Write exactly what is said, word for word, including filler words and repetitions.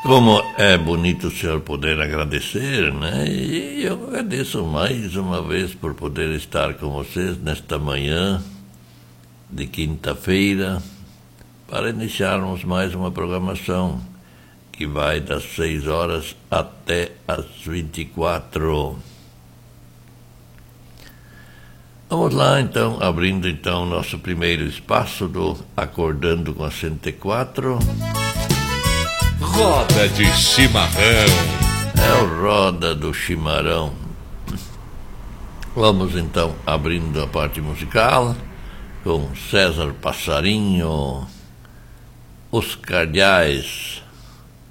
Como é bonito o senhor poder agradecer, né? E eu agradeço mais uma vez por poder estar com vocês nesta manhã de quinta-feira para iniciarmos mais uma programação que vai das seis horas até as vinte e quatro. Vamos lá, então, abrindo então nosso primeiro espaço do Acordando com a cento e quatro. Roda de Chimarrão. É o Roda do Chimarrão. Vamos então abrindo a parte musical com César Passarinho, Os Cardeais.